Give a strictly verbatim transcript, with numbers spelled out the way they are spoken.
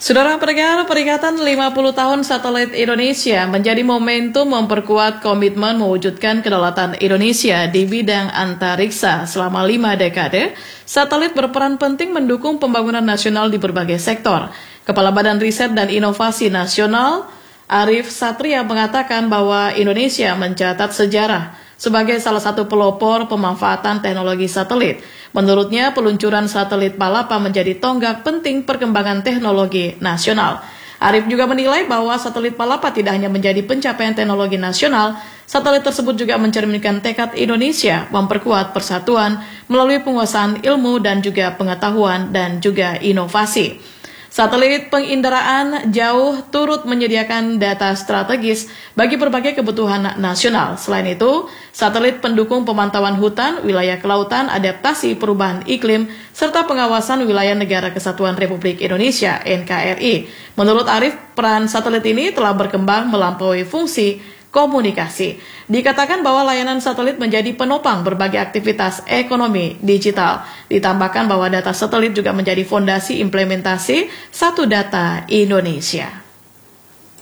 Saudara pendengar, peringatan lima puluh tahun satelit Indonesia menjadi momentum memperkuat komitmen mewujudkan kedaulatan Indonesia di bidang antariksa selama lima dekade. Satelit berperan penting mendukung pembangunan nasional di berbagai sektor. Kepala Badan Riset dan Inovasi Nasional, Arief Satria, mengatakan bahwa Indonesia mencatat sejarah sebagai salah satu pelopor pemanfaatan teknologi satelit. Menurutnya, peluncuran satelit Palapa menjadi tonggak penting perkembangan teknologi nasional. Arief juga menilai bahwa satelit Palapa tidak hanya menjadi pencapaian teknologi nasional, satelit tersebut juga mencerminkan tekad Indonesia memperkuat persatuan melalui penguasaan ilmu dan juga pengetahuan dan juga inovasi. Satelit penginderaan jauh turut menyediakan data strategis bagi berbagai kebutuhan nasional. Selain itu, satelit pendukung pemantauan hutan, wilayah kelautan, adaptasi perubahan iklim, serta pengawasan wilayah Negara Kesatuan Republik Indonesia (N K R I). Menurut Arief, peran satelit ini telah berkembang melampaui fungsi komunikasi. Dikatakan bahwa layanan satelit menjadi penopang berbagai aktivitas ekonomi digital. Ditambahkan bahwa data satelit juga menjadi fondasi implementasi Satu Data Indonesia.